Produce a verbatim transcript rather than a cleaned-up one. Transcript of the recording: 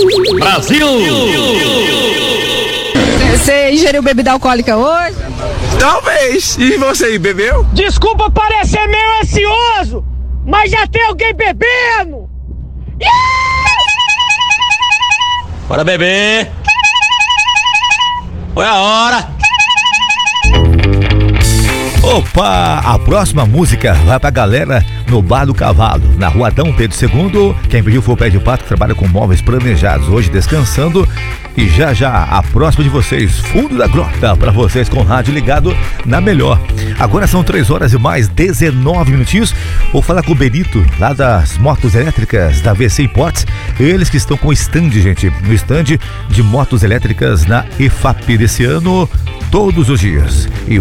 Brasil! Você ingeriu bebida alcoólica hoje? Talvez. E você aí, bebeu? Desculpa parecer meio ansioso, mas já tem alguém bebendo! Bora beber! Foi a hora! Opa, a próxima música vai pra galera no Bar do Cavalo, na Rua Dom Pedro segundo. Quem pediu foi o Pé de Pato, que trabalha com móveis planejados, hoje descansando. E já já a próxima de vocês, Fundo da Grota, pra vocês com o rádio ligado na melhor. Agora são três horas e mais dezenove minutinhos. Vou falar com o Benito, lá das motos elétricas da V C Imports. Eles que estão com o stand, gente, no stand de motos elétricas na E F A P desse ano, todos os dias. E